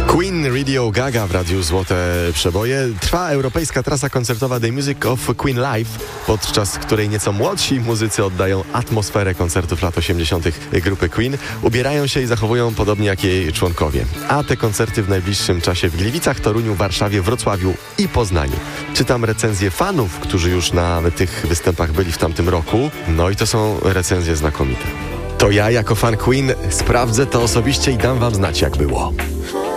Queen, Radio Gaga w Radiu Złote Przeboje. Trwa europejska trasa koncertowa The Music of Queen Live, podczas której nieco młodsi muzycy oddają atmosferę koncertów lat 80. grupy Queen. Ubierają się i zachowują podobnie jak jej członkowie. A te koncerty w najbliższym czasie w Gliwicach, Toruniu, Warszawie, Wrocławiu i Poznaniu. Czytam recenzje fanów, którzy już na tych występach byli w tamtym roku. No i to są recenzje znakomite. To ja jako fan Queen sprawdzę to osobiście i dam wam znać, jak było.